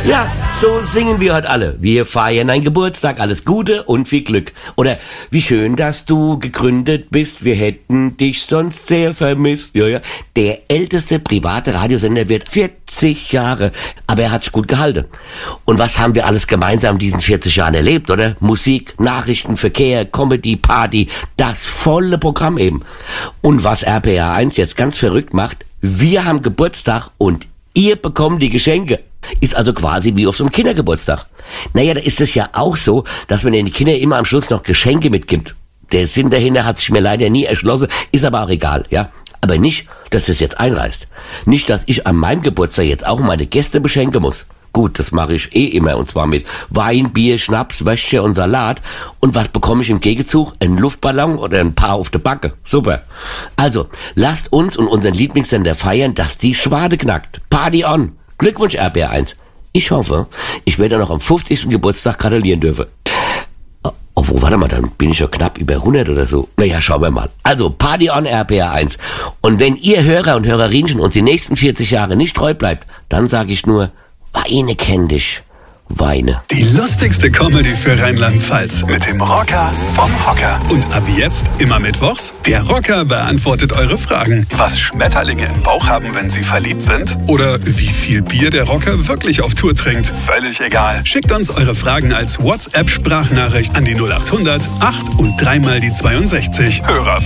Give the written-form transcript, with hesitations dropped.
Ja, so singen wir heute alle. Wir feiern deinen Geburtstag, alles Gute und viel Glück. Oder wie schön, dass du gegründet bist, wir hätten dich sonst sehr vermisst. Ja. Der älteste private Radiosender wird 40 Jahre, aber er hat sich gut gehalten. Und was haben wir alles gemeinsam in diesen 40 Jahren erlebt, oder? Musik, Nachrichten, Verkehr, Comedy, Party, das volle Programm eben. Und was RPR 1 jetzt ganz verrückt macht, wir haben Geburtstag und ihr bekommt die Geschenke. Ist also quasi wie auf so einem Kindergeburtstag. Naja, da ist es ja auch so, dass man den Kindern immer am Schluss noch Geschenke mitgibt. Der Sinn dahinter hat sich mir leider nie erschlossen, ist aber auch egal, ja. Aber nicht, dass das jetzt einreißt. Nicht, dass ich an meinem Geburtstag jetzt auch meine Gäste beschenken muss. Gut, das mache ich immer, und zwar mit Wein, Bier, Schnaps, Wäsche und Salat. Und was bekomme ich im Gegenzug? Einen Luftballon oder ein Paar auf der Backe? Super. Also, lasst uns und unseren Lieblingssender feiern, dass die Schwade knackt. Party on! Glückwunsch RPR 1. Ich hoffe, ich werde noch am 50. Geburtstag gratulieren dürfen. Obwohl, warte mal, dann bin ich ja knapp über 100 oder so. Naja, schauen wir mal. Also, Party on RPR 1. Und wenn ihr Hörer und Hörerinchen uns die nächsten 40 Jahre nicht treu bleibt, dann sage ich nur, Weine kenn dich. Weine. Die lustigste Comedy für Rheinland-Pfalz mit dem Rocker vom Hocker. Und ab jetzt immer mittwochs, der Rocker beantwortet eure Fragen. Was Schmetterlinge im Bauch haben, wenn sie verliebt sind? Oder wie viel Bier der Rocker wirklich auf Tour trinkt? Völlig egal. Schickt uns eure Fragen als WhatsApp-Sprachnachricht an die 0800 8 und 3 mal die 62. Hörer